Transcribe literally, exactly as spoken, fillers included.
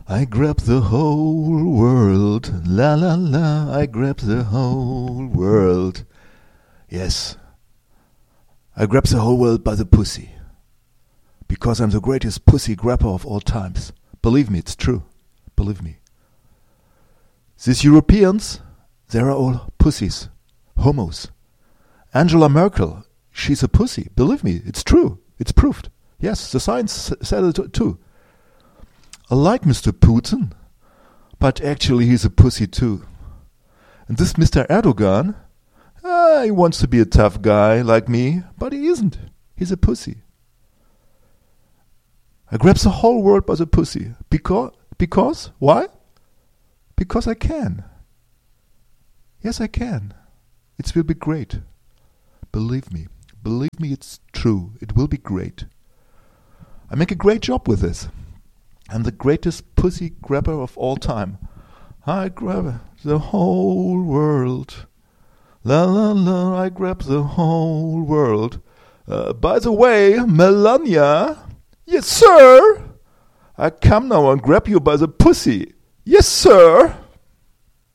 I grab the whole world, la la la, I grab the whole world. Yes, I grab the whole world by the pussy. Because I'm the greatest pussy grabber of all times. Believe me, it's true. Believe me. These Europeans, they're all pussies, homos. Angela Merkel, she's a pussy. Believe me, it's true. It's proved. Yes, the science said it too. I like Mister Putin, but actually he's a pussy too. And this Mister Erdogan, ah, he wants to be a tough guy like me, but he isn't. He's a pussy. I grab the whole world by the pussy. Because? Because? Why? Because I can. Yes, I can. It will be great. Believe me. Believe me, it's true. It will be great. I make a great job with this. I'm the greatest pussy grabber of all time. I grab the whole world. La la la, I grab the whole world. Uh, by the way, Melania, yes sir, I come now and grab you by the pussy. Yes sir.